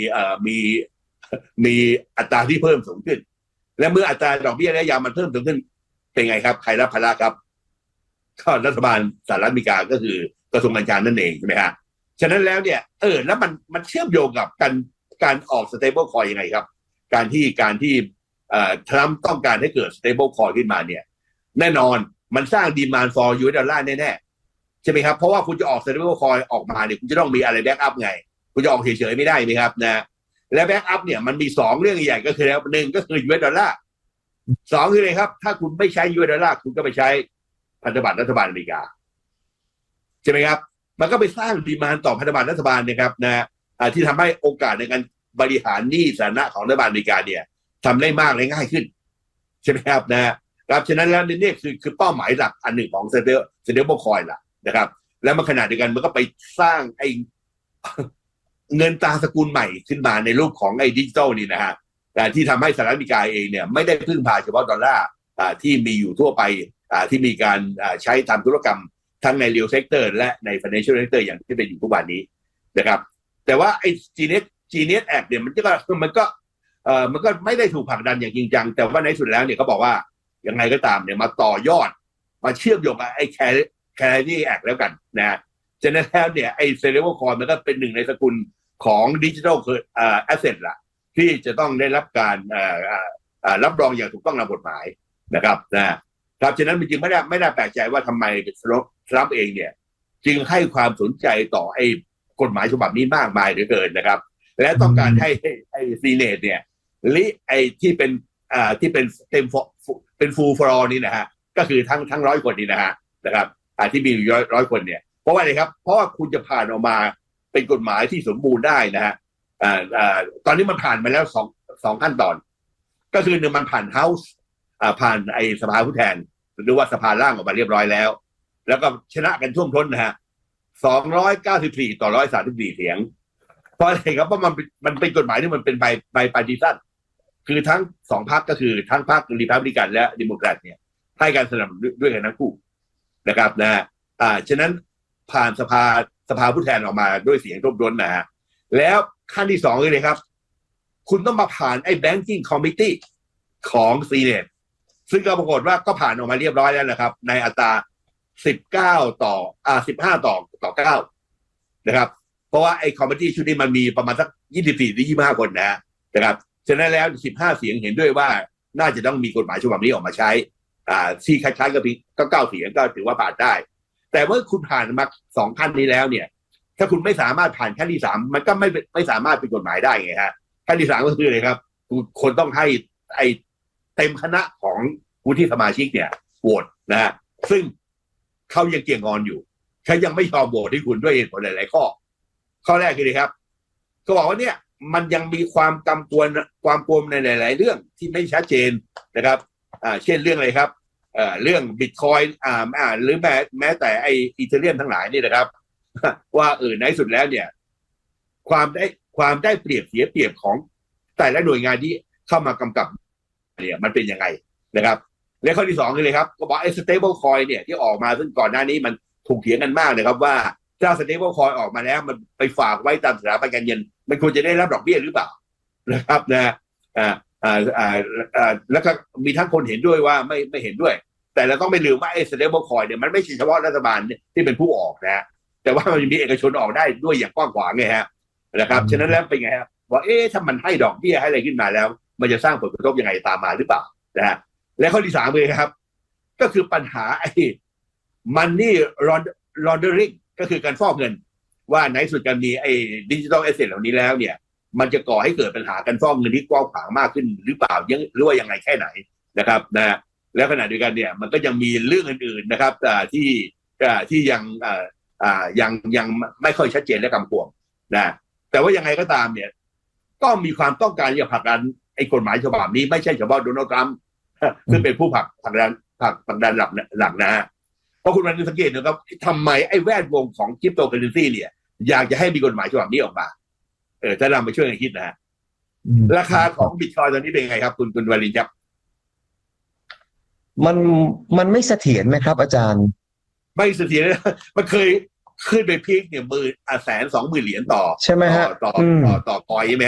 มีอัตราที่เพิ่มสูงขึ้นและเมื่ออัตราดอกเบี้ยระยะยาวมันเพิ่มสูงขึ้นเป็นไงครับใครรับภาระครับก็รัฐบาลสหรัฐอเมริกาก็คือกระทรวงการคลังนั่นเองใช่ไหมฮะฉะนั้นแล้วเนี่ยแล้วมันเชื่อมโยงกับการออก stable coin ยังไงครับการที่ทรัมป์ต้องการให้เกิด stable coin ขึ้นมาเนี่ยแน่นอนมันสร้าง demand for US ดอลลาร์แน่ๆใช่ไหมครับเพราะว่าคุณจะออก stable coin ออกมาเนี่ยคุณจะต้องมีอะไร back up ไงคุณจะออกเฉยๆไม่ได้ไหมครับนะและ back up เนี่ยมันมี2เรื่องใหญ่ก็คือแล้วหนึ่งก็คือ US ดอลลาร์2คืออะไรครับถ้าคุณไม่ใช้ US ดอลลาร์คุณก็ไปใช้พันธบัตรรัฐบาลอเมริกาใช่ไหมครับมันก็ไปสร้างดีมานด์ต่อพันธบัตรรัฐบาลนะครับนะที่ทำให้โอกาสในการบริหารหนี้สาธารณะของรัฐบาลอเมริกาเนี่ยทำได้มากและง่ายขึ้นใช่ไหมครับนะครับฉะนั้นแล้วนี่คือเป้าหมายหลักอันหนึ่งของstable coin ล่ะนะครับแล้วมันขนาดเดียวกันมันก็ไปสร้างไอ้เงินตราสกุลใหม่ขึ้นมาในรูปของไอ้ดิจิทัลนี่นะฮะที่ทำให้สหรัฐอเมริกาเองเนี่ยไม่ได้พึ่งพาเฉพาะดอลลาร์ที่มีอยู่ทั่วไปที่มีการใช้ทำธุรกรรมทั้งใน real sector และใน financial sector อย่างที่เป็นอยู่ทุกวันนี้นะครับแต่ว่าไอ้ Genius Act เนี่ยมันก็ไม่ได้ถูกผลักดันอย่างจริงจังแต่ว่าในสุดแล้วเนี่ยเขาบอกว่ายังไงก็ตามเนี่ยมาต่อยอดมาเชื่อมโยงกับไอ้ Clarity Act แล้วกันนะฉะนั้นแล้วเนี่ยไอ้ stable coin มันก็เป็นหนึ่งในสกุลของ digital asset ล่ะที่จะต้องได้รับการรับรองอย่างถูกต้องตามกฎหมายนะครับฉะนั้นมันจึงไม่ได้แปลกใจว่าทำไมทรัมป์เองเนี่ยจึงให้ความสนใจต่อไอ้กฎหมายฉบับนี้มากมายเหลือเกินนะครับและต้องการให้ไอ้ซีเนตเนี่ยไอ้ที่เป็นเป็นฟูลฟอร์นี่นะฮะก็คือทั้ง100 คนนี่นะครับที่มีอยู่100 คนเนี่ยเพราะว่าอะไรครับเพราะว่าคุณจะผ่านออกมาเป็นกฎหมายที่สมบูรณ์ได้นะฮะตอนนี้มันผ่านมาแล้วสองขั้นตอนก็คือหนึ่งมันผ่านเฮาส์ผ่านไอ้สภาผู้แทนหรือว่าสภาล่างออกมาเรียบร้อยแล้วก็ชนะกันท่วมท้นนะฮะ294 ต่อ 134 เสียงเพราะอะไรครับเพราะมันเป็นกฎหมายที่มันเป็นใบปาร์ติซันคือทั้ง2 พรรคก็คือทั้งพรรครีพับลิกันและเดโมแครตเนี่ยให้การสนับสนุนด้วยกันทั้งคู่นะครับฉะนั้นผ่านสภาผู้แทนออกมาด้วยเสียงท่วมท้นนะฮะแล้วขั้นที่2เลยครับคุณต้องมาผ่านไอ้ banking committee ของซีเนตซึ่งก็ปรากฏว่าก็ผ่านออกมาเรียบร้อยแล้วนะครับในอัตรา15 ต่อ 9นะครับเพราะว่าไอ้คอมมิตี้ชุดนี้มันมีประมาณสัก24 หรือ 25 คนนะครับฉะนั้นแล้ว15 เสียงเห็นด้วยว่าน่าจะต้องมีกฎหมายฉบับนี้ออกมาใช้ที่คล้ายๆกับก็9 เสียงก็ถือว่าผ่านได้แต่เมื่อคุณผ่านมา2 ขั้นนี้แล้วเนี่ยถ้าคุณไม่สามารถผ่านขั้นที่3มันก็ไม่สามารถเป็นกฎหมายได้ไงฮะขั้นที่3ก็คืออะไรครับคนต้องให้ไอ้เต็มคณะของวุฒิสมาชิกเนี่ยโหวตนะฮะซึ่งเขายังเกี่ยงงอนอยู่เขายังไม่ยอมโหวตให้คุณด้วยเหตุผลหลายๆข้อแรกคือครับเขาบอกว่าเนี่ยมันยังมีความกำกวมในหลายๆเรื่องที่ไม่ชัดเจนนะครับเช่นเรื่องอะไรครับเรื่องบิตคอยน์หรือแม้แต่ไออีเธเรียมทั้งหลายนี่นะครับว่าในสุดแล้วเนี่ยความได้เปรียบเสียเปรียบของแต่ละหน่วยงานที่เข้ามากำกับเนี่ยมันเป็นยังไงนะครับและข้อที่2คือเลยครับก็บอกไอ้ stable coin เนี่ยที่ออกมาซึ่งก่อนหน้านี้มันถูกเถียงกันมากนะครับว่าถ้า stable coin ออกมาแล้วมันไปฝากไว้ตามสถาบันการเงินมันควรจะได้รับดอกเบี้ยหรือเปล่านะครับแล้วก็มีทั้งคนเห็นด้วยว่าไม่เห็นด้วยแต่เราต้องไม่ลืมว่าไอ้ stable coin เนี่ยมันไม่ใช่เฉพาะรัฐบาลที่เป็นผู้ออกนะแต่ว่ามันมีเอกชนออกได้ด้วยอย่างกว้างขวางไงฮะนะครับฉะนั้นแล้วเป็นไงครับว่าถ้ามันให้ดอกเบี้ยให้อะไรขึ้นมาแล้วมันจะสร้างผลกระทบยังไงตามมาหรือเปล่านะฮะและข้อที่3เลยครับก็คือปัญหาไอ้ money laundering ก็คือการฟอกเงินว่าในสุดการมีไอ้ดิจิทัลแอสเซทเหล่านี้แล้วเนี่ยมันจะก่อให้เกิดปัญหาการฟอกเงินที่กว้างขวางมากขึ้นหรือเปล่าหรือว่ายังไงแค่ไหนนะครับแล้วขณะเดียวกันเนี่ยมันก็ยังมีเรื่องอื่นๆนะครับที่ยังไม่ค่อยชัดเจนและกำกวมนะแต่ว่ายังไงก็ตามเนี่ยก็มีความต้องการจะผลักดันไอ้กฎหมายฉบับนี้ไม่ใช่เฉพาะโดนัลด์ทรัมป์ซึ่งเป็นผู้ผลักดันหลักนะเพราะคุณมันสังเกตนะครับทำไมไอ้แวดวงของคริปโตเคอเรนซีเนี่ยอยากจะให้มีกฎหมายฉบับนี้ออกมาถ้าเรามาช่วยกันคิดนะฮะราคาของบิตคอยน์ตอนนี้เป็นไงครับคุณวารินครับมันไม่เสถียรไหมครับอาจารย์ไม่เสถียรมันเคยขึ้นไปพีคเนี่ย120,000 เหรียญต่อใช่ไหมฮะต่อคอยใช่ไหม